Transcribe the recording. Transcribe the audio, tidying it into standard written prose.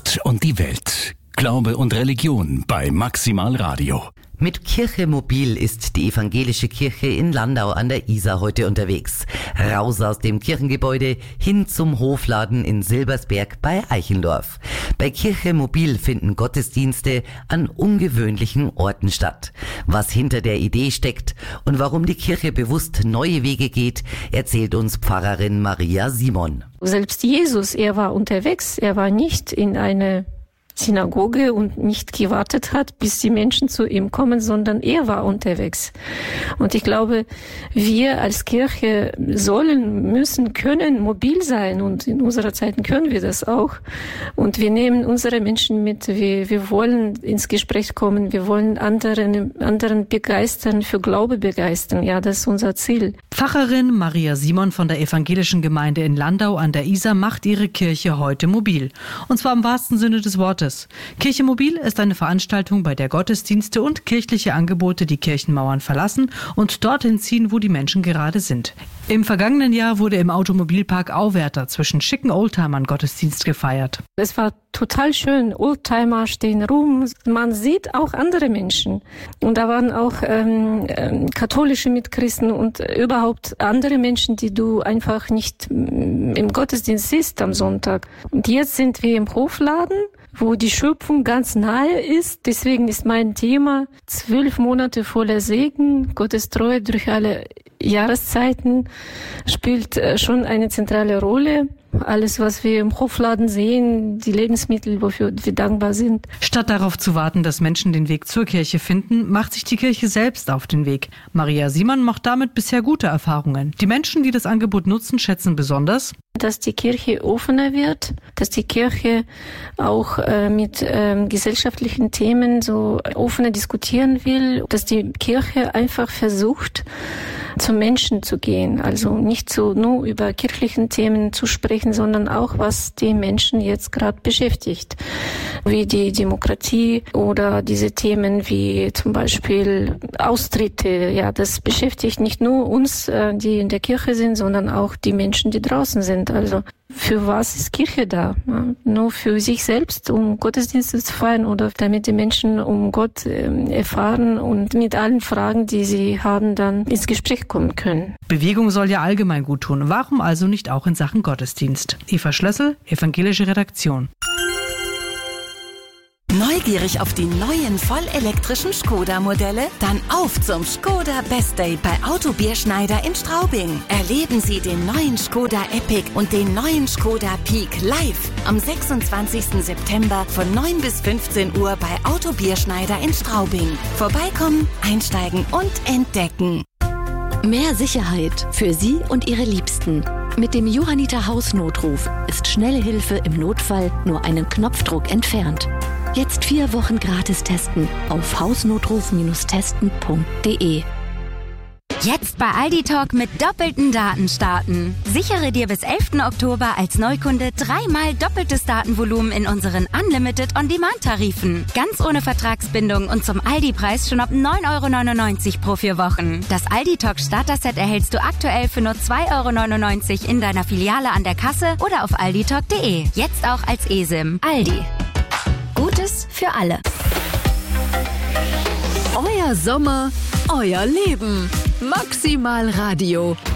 Gott und die Welt. Glaube und Religion bei Maximal Radio. Mit Kirche Mobil ist die evangelische Kirche in Landau an der Isar heute unterwegs. Raus aus dem Kirchengebäude hin zum Hofladen in Silbersberg bei Eichendorf. Bei Kirche Mobil finden Gottesdienste an ungewöhnlichen Orten statt. Was hinter der Idee steckt und warum die Kirche bewusst neue Wege geht, erzählt uns Pfarrerin Maria Simon. Selbst Jesus, er war unterwegs, er war nicht in eine Synagoge und nicht gewartet hat, bis die Menschen zu ihm kommen, sondern er war unterwegs. Und ich glaube, wir als Kirche müssen, können mobil sein und in unserer Zeit können wir das auch. Und wir nehmen unsere Menschen mit, wir wollen ins Gespräch kommen, wir wollen anderen begeistern, für Glaube begeistern. Ja, das ist unser Ziel. Pfarrerin Maria Simon von der evangelischen Gemeinde in Landau an der Isar macht ihre Kirche heute mobil. Und zwar im wahrsten Sinne des Wortes. Kirche Mobil ist eine Veranstaltung, bei der Gottesdienste und kirchliche Angebote die Kirchenmauern verlassen und dorthin ziehen, wo die Menschen gerade sind. Im vergangenen Jahr wurde im Automobilpark Auwärter zwischen schicken Oldtimern Gottesdienst gefeiert. Es war total schön. Oldtimer stehen rum. Man sieht auch andere Menschen. Und da waren auch katholische Mitchristen und überhaupt andere Menschen, die du einfach nicht im Gottesdienst siehst am Sonntag. Und jetzt sind wir im Hofladen, wo die Schöpfung ganz nahe ist. Deswegen ist mein Thema 12 Monate voller Segen, Gottes Treue durch alle Jahreszeiten, spielt schon eine zentrale Rolle. Alles, was wir im Hofladen sehen, die Lebensmittel, wofür wir dankbar sind. Statt darauf zu warten, dass Menschen den Weg zur Kirche finden, macht sich die Kirche selbst auf den Weg. Maria Simon macht damit bisher gute Erfahrungen. Die Menschen, die das Angebot nutzen, schätzen besonders, dass die Kirche offener wird, dass die Kirche auch mit gesellschaftlichen Themen so offener diskutieren will, dass die Kirche einfach versucht, zum Menschen zu gehen. Also nicht so nur über kirchlichen Themen zu sprechen, sondern auch, was die Menschen jetzt gerade beschäftigt. Wie die Demokratie oder diese Themen wie zum Beispiel Austritte. Ja, das beschäftigt nicht nur uns, die in der Kirche sind, sondern auch die Menschen, die draußen sind. Also für was ist Kirche da? Ja, nur für sich selbst, um Gottesdienste zu feiern oder damit die Menschen um Gott erfahren und mit allen Fragen, die sie haben, dann ins Gespräch kommen können. Bewegung soll ja allgemein gut tun. Warum also nicht auch in Sachen Gottesdienst? Eva Schlössel, evangelische Redaktion. Neugierig auf die neuen vollelektrischen Skoda-Modelle? Dann auf zum Skoda Best Day bei Auto Bierschneider in Straubing. Erleben Sie den neuen Skoda Epic und den neuen Skoda Peak live am 26. September von 9 bis 15 Uhr bei Auto Bierschneider in Straubing. Vorbeikommen, einsteigen und entdecken. Mehr Sicherheit für Sie und Ihre Liebsten. Mit dem Johanniter Hausnotruf ist schnelle Hilfe im Notfall nur einen Knopfdruck entfernt. Jetzt 4 Wochen gratis testen auf hausnotruf-testen.de. Jetzt bei Aldi Talk mit doppelten Daten starten. Sichere dir bis 11. Oktober als Neukunde 3-mal doppeltes Datenvolumen in unseren Unlimited On-Demand-Tarifen. Ganz ohne Vertragsbindung und zum Aldi-Preis schon ab 9,99 € pro 4 Wochen. Das Aldi Talk Starter-Set erhältst du aktuell für nur 2,99 € in deiner Filiale an der Kasse oder auf alditalk.de. Jetzt auch als eSIM. Aldi. Gutes für alle. Euer Sommer, euer Leben. Maximal Radio.